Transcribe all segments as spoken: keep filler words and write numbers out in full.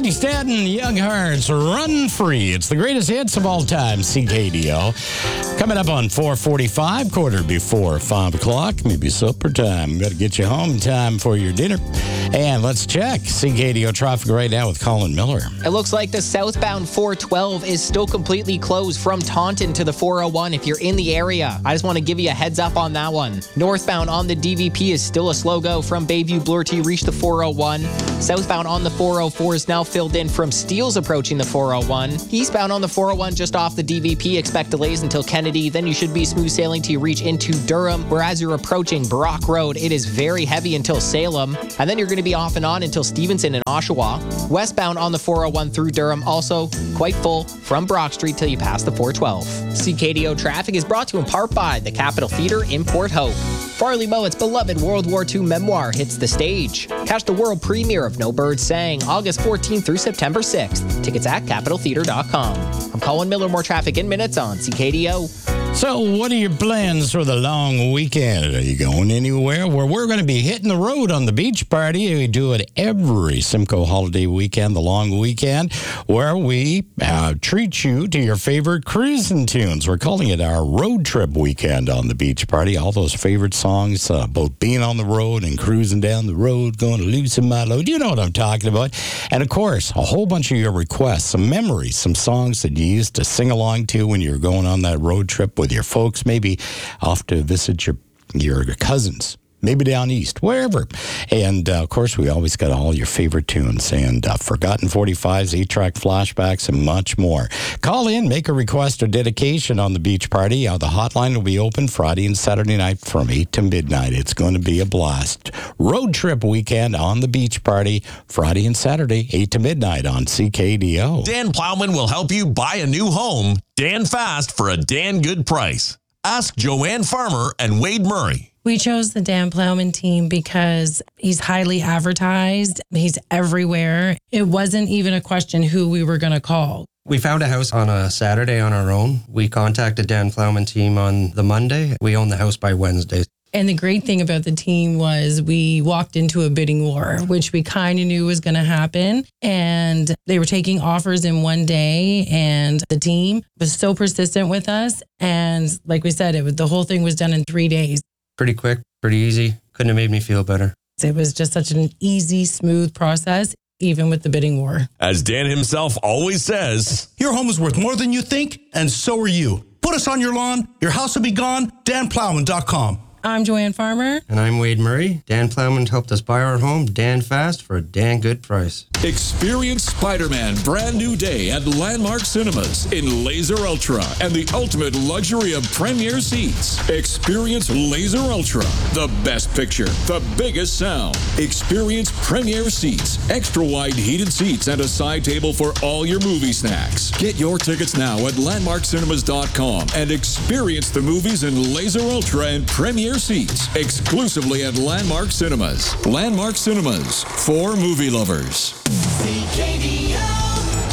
Randy Stanton, Young Hearts, Run Free. It's the greatest hits of all time, C K D O. Coming up on four forty-five, quarter before five o'clock, maybe supper time. Got to get you home in time for your dinner. And let's check C K D O traffic right now with Colin Miller. It looks like the southbound four twelve is still completely closed from Taunton to the four oh one if you're in the area. I just want to give you a heads up on that one. Northbound on the D V P is still a slow go from Bayview Bloor to reach the four oh one. Southbound on the four oh four is now filled in from Steeles approaching the four oh one. Eastbound on the four oh one just off the D V P, expect delays until Kennedy. Then you should be smooth sailing till you reach into Durham. Whereas you're approaching Brock Road, it is very heavy until Salem. And then you're going to be off and on until Stevenson and Oshawa. Westbound on the four oh one through Durham, also quite full from Brock Street till you pass the four twelve. C K D O traffic is brought to you in part by the Capitol Theatre in Port Hope. Farley Mowett's beloved World War Two memoir hits the stage. Catch the world premiere of No Birds Sang August fourteenth through September sixth. Tickets at capitol theatre dot com. I'm Colin Miller. More traffic in minutes on C K D O. So what are your plans for the long weekend? Are you going anywhere? Well, we're going to be hitting the road on the beach party. We do it every Simcoe holiday weekend, the long weekend, where we uh, treat you to your favorite cruising tunes. We're calling it our road trip weekend on the beach party. All those favorite songs, uh, both being on the road and cruising down the road, going to loosen my load. You know what I'm talking about. And, of course, a whole bunch of your requests, some memories, some songs that you used to sing along to when you were going on that road trip with your folks, maybe off to visit your your cousins, maybe down east, wherever. And, uh, of course, we always got all your favorite tunes and uh, Forgotten forty-fives, eight-track flashbacks, and much more. Call in, make a request or dedication on the beach party. Uh, the hotline will be open Friday and Saturday night from eight to midnight. It's going to be a blast. Road trip weekend on the beach party, Friday and Saturday, eight to midnight on C K D O. Dan Plowman will help you buy a new home. Dan Fast for a Dan good price. Ask Joanne Farmer and Wade Murray. We chose the Dan Plowman team because he's highly advertised. He's everywhere. It wasn't even a question who we were going to call. We found a house on a Saturday on our own. We contacted Dan Plowman team on the Monday. We owned the house by Wednesday. And the great thing about the team was we walked into a bidding war, which we kind of knew was going to happen. And they were taking offers in one day. And the team was so persistent with us. And like we said, it was, the whole thing was done in three days. Pretty quick, pretty easy. Couldn't have made me feel better. It was just such an easy, smooth process, even with the bidding war. As Dan himself always says, your home is worth more than you think, and so are you. Put us on your lawn, your house will be gone, dan plowman dot com. I'm Joanne Farmer. And I'm Wade Murray. Dan Plowman helped us buy our home, Dan Fast, for a Dan good price. Experience Spider-Man brand new day at Landmark Cinemas in Laser Ultra and the ultimate luxury of premier seats. Experience Laser Ultra, the best picture, the biggest sound. Experience premier seats, extra wide heated seats, and a side table for all your movie snacks. Get your tickets now at landmark cinemas dot com and experience the movies in Laser Ultra and premier seats exclusively at Landmark Cinemas. Landmark Cinemas for movie lovers. C K D O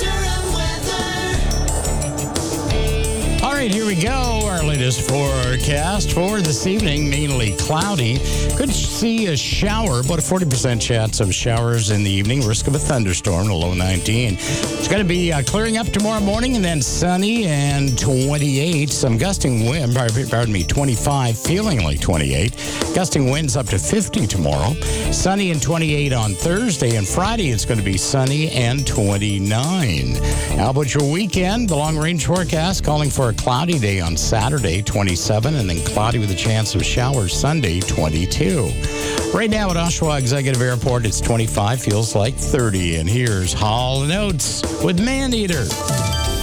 Durham weather. All right, here we go. Our latest forecast for this evening, mainly cloudy. Could see a shower, about a forty percent chance of showers in the evening. Risk of a thunderstorm, a low nineteen. It's going to be uh, clearing up tomorrow morning and then sunny and twenty-eight. Some gusting wind, pardon me, twenty-five, feeling like twenty-eight. Gusting winds up to fifty tomorrow. Sunny and twenty-eight on Thursday, and Friday it's going to be sunny and twenty-nine. How about your weekend? The long-range forecast calling for a cloudy day on Saturday, twenty-seven, and then cloudy with a chance of showers Sunday, twenty-two. Right now at Oshawa Executive Airport, it's twenty-five, feels like thirty. And here's Hall and Oates with Man Eater.